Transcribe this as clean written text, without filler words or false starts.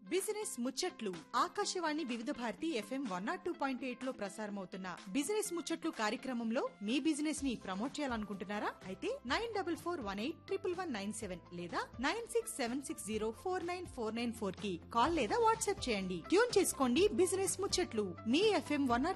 Business ముచ్చట్లు ఆకాశవాణి వివిధ Bharati FM 102.8 లో ప్రసారమవుతున్న బిజినెస్ ముచ్చట్లు కార్యక్రమంలో మీ బిజినెస్ ని ప్రమోట్ చేయాలనుకుంటున్నారా? అయితే 9418111197 లేదా 9676049494 కి కాల్ లేదా వాట్సాప్ చేయండి. ట్యూన్ చేసుకోండి బిజినెస్ ముచ్చట్లు మీ FM